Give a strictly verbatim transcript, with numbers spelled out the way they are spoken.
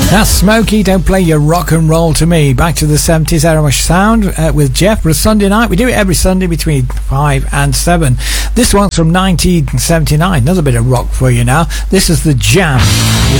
That's Smokey, Don't Play Your Rock and Roll to Me. Back to the seventies era sound uh, with Jeff for a Sunday night. We do it every Sunday between five and seven. This one's from nineteen seventy-nine. Another bit of rock for you now. This is The Jam.